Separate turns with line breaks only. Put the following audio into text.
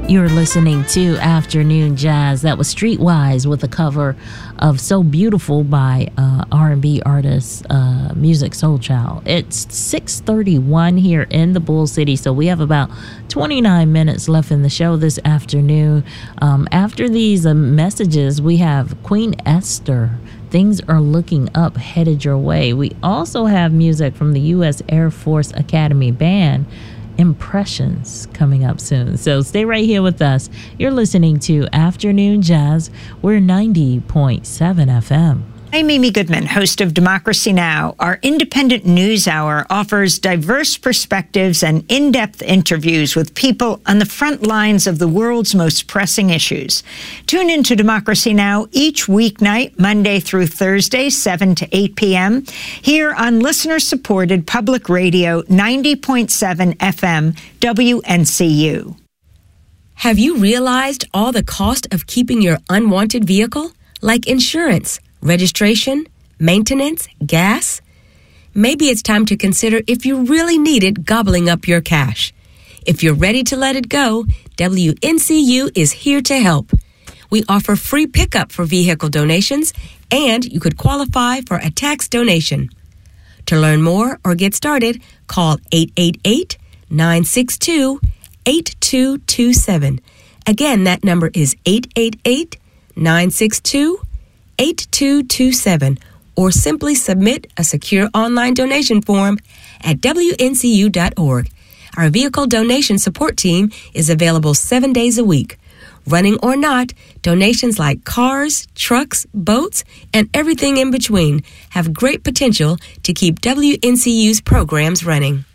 You're listening to Afternoon Jazz. That was Streetwise with a cover of So Beautiful by R&B artist Musiq Soulchild. It's 6:31 here in the Bull City, so we have about 29 minutes left in the show this afternoon. After these messages, we have Queen Esther. Things Are Looking Up, headed your way. We also have music from the U.S. Air Force Academy Band, Impressions, coming up soon. So stay right here with us. You're listening to Afternoon Jazz. We're 90.7 FM.
I'm Amy Goodman, host of Democracy Now! Our independent news hour offers diverse perspectives and in-depth interviews with people on the front lines of the world's most pressing issues. Tune into Democracy Now! Each weeknight, Monday through Thursday, 7 to 8 p.m., here on listener-supported public radio 90.7 FM, WNCU.
Have you realized all the cost of keeping your unwanted vehicle, like insurance, registration, maintenance, gas? Maybe it's time to consider if you really need it gobbling up your cash. If you're ready to let it go, WNCU is here to help. We offer free pickup for vehicle donations, and you could qualify for a tax donation. To learn more or get started, call 888-962-8227. Again, that number is 888-962-8227. 8227, or simply submit a secure online donation form at WNCU.org. Our vehicle donation support team is available 7 days a week. Running or not, donations like cars, trucks, boats, and everything in between have great potential to keep WNCU's programs running.